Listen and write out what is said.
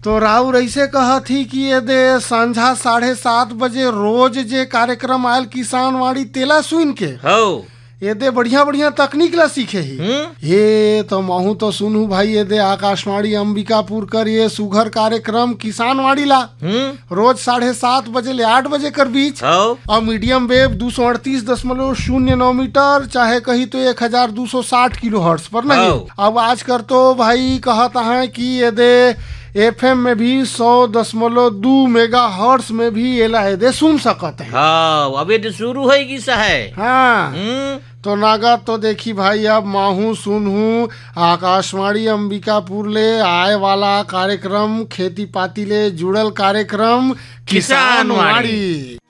तो राउर ऐसे कहा थी कि ये दे संझा 7:30 बजे रोज जे कार्यक्रम आयल किसान वाड़ी तेला सुन के हो ये दे बढ़िया बढ़िया तकनीक ला सीखे ही ये तो महू तो सुनू भाई ये दे आकाशवाणी अंबिकापुर कर ये सुघर कार्यक्रम किसान वाड़ी ला रोज 7:30 बजे ले 8 बजे कर बीच और मीडियम वेव 238.09 मीटर चाहे कही तो 1260 किलो हर्ट्ज पर नहीं। अब आज कर तो भाई कहता है कि ये दे FM में भी 100.2 मेगा हर्ट्ज में भी ये लाए सुन सकते हैं। हाँ अब ये शुरू होगी है। हाँ तो नागा तो देखी भाई अब माहू सुनहू आकाशवाणी अंबिकापुर ले आए वाला कार्यक्रम खेती पाती ले जुड़ल कार्यक्रम किसान वाड़ी।